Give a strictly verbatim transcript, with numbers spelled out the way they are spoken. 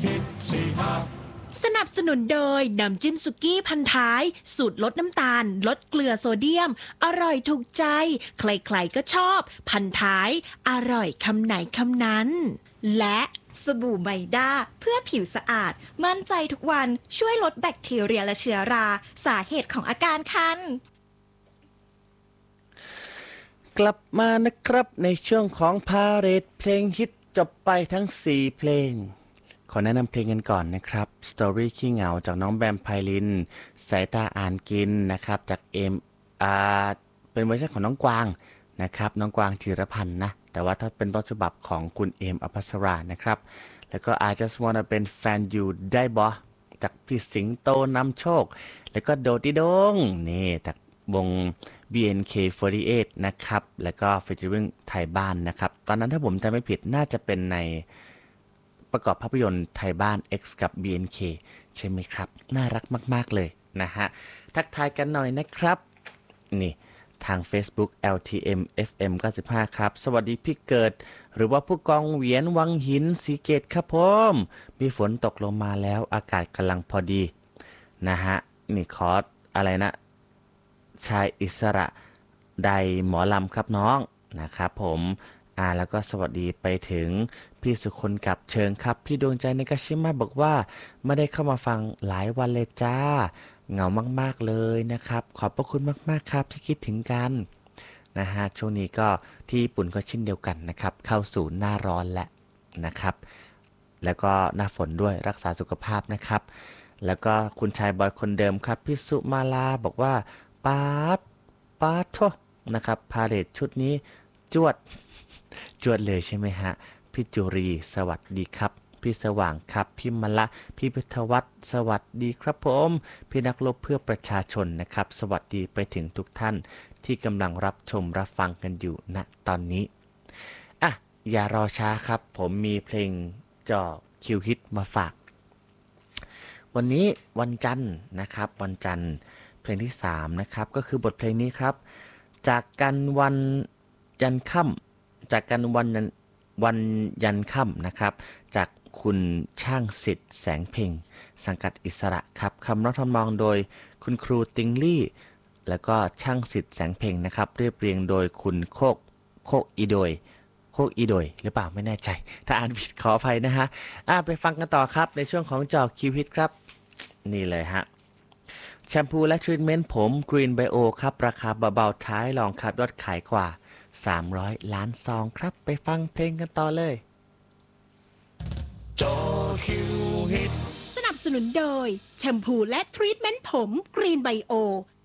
ฮิตสี่ห้าสนับสนุนโดยน้ำจิ้มสุกี้พันท้ายสูตรลดน้ำตาลลดเกลือโซเดียมอร่อยถูกใจใครๆก็ชอบพันท้ายอร่อยคำไหนคำนั้นและสบู่ไมด้าเพื่อผิวสะอาดมั่นใจทุกวันช่วยลดแบคทีเรียและเชื้อราสาเหตุของอาการคันกลับมานะครับในช่วงของพาเหรดเพลงฮิตจบไปทั้งสี่เพลงขอแนะนำเพลงกันก่อนนะครับ Story ขี้เหงาจากน้องแบมไพลินสายตาอ่านกินนะครับจากเอ็มอาเป็นเวอร์ชันของน้องกวางนะครับน้องกวางธีรพันธ์นะแต่ว่าถ้าเป็นต้นฉบับของคุณเอมอภัสรานะครับแล้วก็ I Just Wanna เป็นแฟนอยู่ได้บ่จากพี่สิงโตนำโชคแล้วก็โดดิดงนี่จากวง บี เอ็น เค สี่สิบแปด นะครับแล้วก็ฟีเจอริ่งไทยบ้านนะครับตอนนั้นถ้าผมจำไม่ผิดน่าจะเป็นในประกอบภาพยนตร์ไทยบ้าน X กับ บี เอ็น เค ใช่ไหมครับน่ารักมากๆเลยนะฮะทักทายกันหน่อยนะครับนี่ทาง Facebook แอล ที เอ็ม เอฟ เอ็ม เก้าสิบห้า ครับสวัสดีพี่เกิดหรือว่าผู้กองเหวียนวังหินสีเกตครับผมมีฝนตกลงมาแล้วอากาศกำลังพอดีนะฮะนี่คอร์สอะไรนะชายอิสระใดหมอลำครับน้องนะครับผมอ่าแล้วก็สวัสดีไปถึงพี่สุคนกับเชิงครับพี่ดวงใจในกาชิมะบอกว่าไม่ได้เข้ามาฟังหลายวันเลยจ้าเหงามากๆเลยนะครับขอบพระคุณมากๆครับที่คิดถึงกันนะฮะช่วงนี้ก็ที่ญี่ปุ่นก็เช่นเดียวกันนะครับเข้าสู่หน้าร้อนแล้วนะครับแล้วก็หน้าฝนด้วยรักษาสุขภาพนะครับแล้วก็คุณชายบอยคนเดิมครับพี่สุมาลาบอกว่าปาดปาดโทนะครับพาเหรดชุดนี้จวดจวดเลยใช่ไหมฮะพี่จุรีสวัสดีครับพี่สว่างครับพี่มละพี่พิทวัฒน์สวัสดีครับผมพี่นักรบเพื่อประชาชนนะครับสวัสดีไปถึงทุกท่านที่กำลังรับชมรับฟังกันอยู่ณตอนนี้อ่ะอย่ารอช้าครับผมมีเพลงจ่อคิวฮิตมาฝากวันนี้วันจันทร์นะครับวันจันทร์เพลงที่สามนะครับก็คือบทเพลงนี้ครับจากกันวันยันค่ำจากกันวันยันวันยันค่ำนะครับจากคุณช่างสิทธิ์แสงเพ็งสังกัดอิสระครับคำร้องทำนองโดยคุณครูติงลี่แล้วก็ช่างสิทธิ์แสงเพ็งนะครับเรียบเรียงโดยคุณโคกโคกอีโดยโคกอีโดยหรือเปล่าไม่แน่ใจถ้าอ่านผิดขออภัยนะฮะอ่ะไปฟังกันต่อครับในช่วงของจอคิวฮิตครับนี่เลยฮะแชมพูและทรีทเมนต์ผม Green Bio ครับราคาเบาๆท้ายลองครับยอดขายกว่าสามร้อยล้านซองครับไปฟังเพลงกันต่อเลยจอคิวฮิตสนับสนุนโดยแชมพูและทรีทเมนต์ผม Green Bio